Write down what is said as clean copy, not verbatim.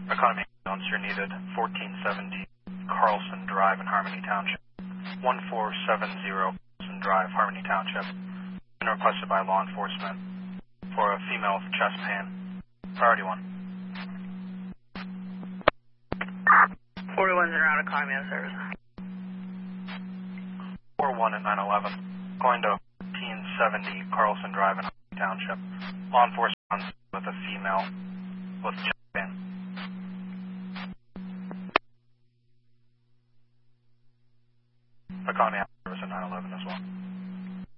Economy announcer needed 1470 Carlson Drive in Harmony Township. 1470 Carlson Drive, Harmony Township. Been requested by law enforcement for a female with chest pain. Priority 1. 41's in route economy on service. 41 at 911. Going to 1470 Carlson Drive in Harmony Township. Law enforcement with a female with chest